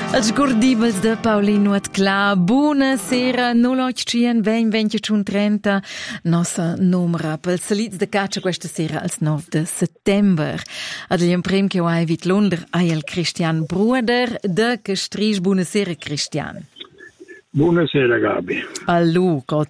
Els gordibels de Paulin Nuotcla. Buonasera, 08 20 Nossa numera pel salits de caccia questa sera als 9 de settember. Ad il prem che ho vit Londra ai el Christian Bruder de Castris. Buonasera, Christian. Buonasera, Gabi. Allu,